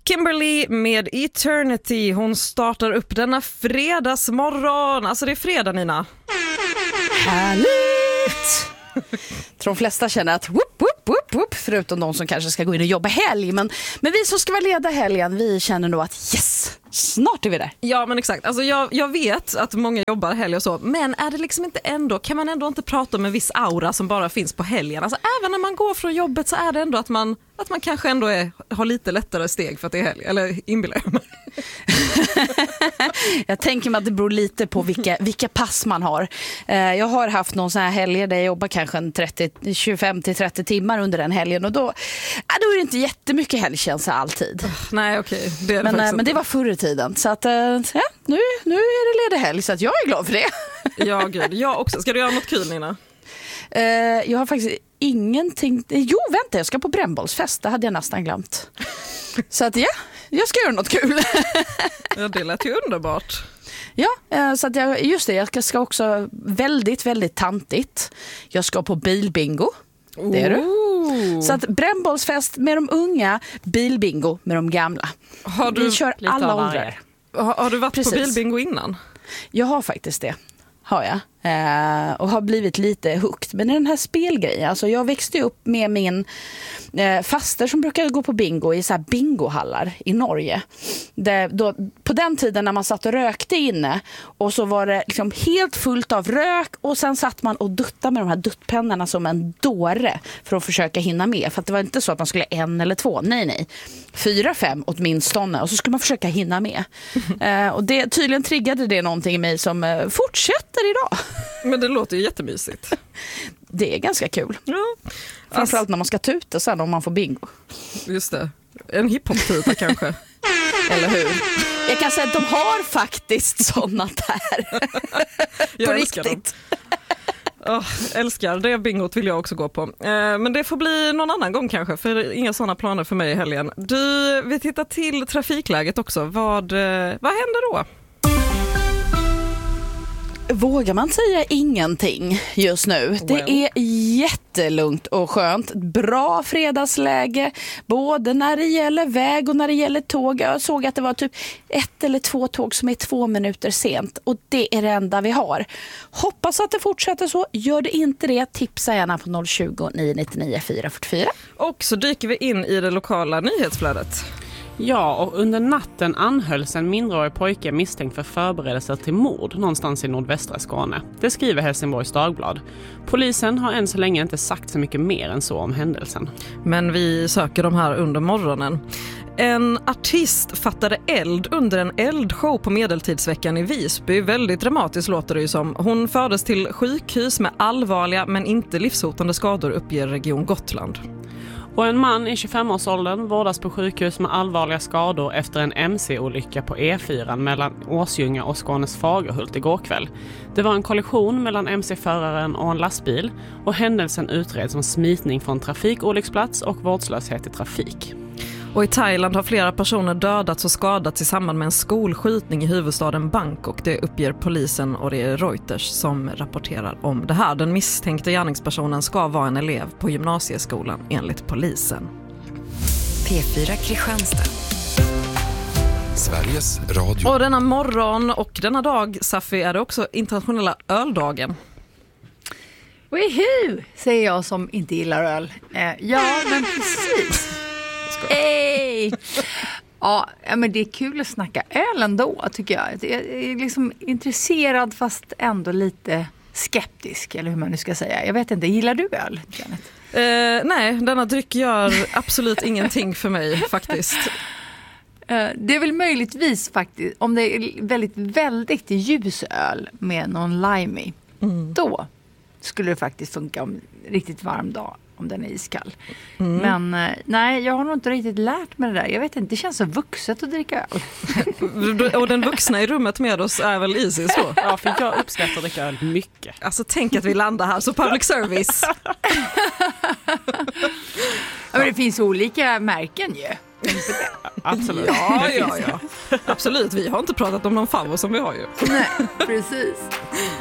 Kimberly med Eternity. Hon startar upp denna fredagsmorgon. Alltså det är fredag, Nina. Härligt! Tror de flesta känner att whoop, förutom de som kanske ska gå in och jobba helg. Men vi som ska vara leda helgen, vi känner nog att yes, snart är vi där. Ja, men exakt. Alltså jag vet att många jobbar helg och så, men är det liksom inte ändå, kan man ändå inte prata om en viss aura som bara finns på helgen? Alltså även när man går från jobbet så är det ändå att man kanske ändå har lite lättare steg för att det är helg, eller inbillar jag mig. Jag tänker mig att det beror lite på vilka pass man har. Jag har haft någon sån här helger där jag jobbar kanske 25-30 timmar under den helgen och då är det inte jättemycket helgkänsla alltid. Nej, okej. Men det var förr i tiden. Så att nu är det ledig helg så att jag är glad för det. Ja, gud. Jag också. Ska du göra något kul, Nina? Jag har faktiskt ingenting. Jo, vänta, jag ska på brännbollsfest. Det hade jag nästan glömt. Så att jag ska göra något kul. Ja, det lät ju underbart. Ja, så att jag ska också väldigt, väldigt tantigt. Jag ska på bilbingo. Det är du. Så att brännbollsfest med de unga, bilbingo med de gamla. Vi kör alla åldrar. Har du varit på bilbingo innan? Jag har faktiskt det. Har jag. Och har blivit lite hooked. Men den här spelgrejen, alltså jag växte upp med min faster som brukade gå på bingo i så här bingohallar i Norge. På den tiden när man satt och rökte inne och så var det liksom helt fullt av rök och sen satt man och duttade med de här duttpennorna som en dåre för att försöka hinna med. För att det var inte så att man skulle 1 eller 2, nej. 4-5 åtminstone och så skulle man försöka hinna med. Och det tydligen triggade det någonting i mig som fortsätter idag. Men det låter ju jättemysigt. Det är ganska kul. Ja. Framförallt när man ska tuta sen om man får bingo. Just det. En hiphop-tuta kanske. Eller hur? Jag kan säga att de har faktiskt sådana där. Jag på älskar riktigt. Älskar det bingot vill jag också gå på. Men det får bli någon annan gång kanske, för inga sådana planer för mig i helgen. Vi tittar till trafikläget också. Vad händer då? Vågar man säga ingenting just nu? Det är jättelugnt och skönt. Bra fredagsläge, både när det gäller väg och när det gäller tåg. Jag såg att det var typ 1 eller 2 tåg som är 2 minuter sent. Och det är det enda vi har. Hoppas att det fortsätter så. Gör det inte det, tipsa gärna på 020 999 444. Och så dyker vi in i det lokala nyhetsflödet. Ja, och under natten anhölls en mindreårig pojke misstänkt för förberedelser till mord någonstans i nordvästra Skåne. Det skriver Helsingborgs Dagblad. Polisen har än så länge inte sagt så mycket mer än så om händelsen. Men vi söker de här under morgonen. En artist fattade eld under en eldshow på Medeltidsveckan i Visby. Väldigt dramatiskt låter det ju som. Hon fördes till sjukhus med allvarliga men inte livshotande skador, uppger Region Gotland. Och en man i 25-årsåldern vårdas på sjukhus med allvarliga skador efter en MC-olycka på E4 mellan Åsljunga och Skånes Fagerhult igår kväll. Det var en kollision mellan MC-föraren och en lastbil och händelsen utreds som smitning från trafikolycksplats och vårdslöshet i trafik. Och i Thailand har flera personer dödats och skadats i samband med en skolskjutning i huvudstaden Bangkok. Det uppger polisen och det är Reuters som rapporterar om det här. Den misstänkte gärningspersonen ska vara en elev på gymnasieskolan enligt polisen. P4 Kristianstad. Sveriges Radio. Och denna morgon och denna dag, Safi, är det också internationella öldagen. Woohoo, säger jag som inte gillar öl. Ja, men precis. Hey! Ja, men det är kul att snacka öl ändå, tycker jag. Jag är liksom intresserad fast ändå lite skeptisk, eller hur man nu ska säga. Jag vet inte, gillar du öl, Janet? Nej, denna dryck gör absolut ingenting för mig faktiskt. Det är väl möjligtvis faktiskt, om det är väldigt, väldigt ljus öl med någon lime i, då skulle det faktiskt funka om riktigt varm dag. Om den är iskall. Men nej, jag har nog inte riktigt lärt mig det där. Jag vet inte, det känns så vuxet att dricka öl. Och den vuxna i rummet med oss är väl easy så? Ja, för jag uppskattar att dricka öl mycket. Alltså tänk att vi landar här, så public service. Ja, men det finns olika märken ju. Absolut. Ja. Absolut, vi har inte pratat om någon favvo som vi har ju. Nej, precis.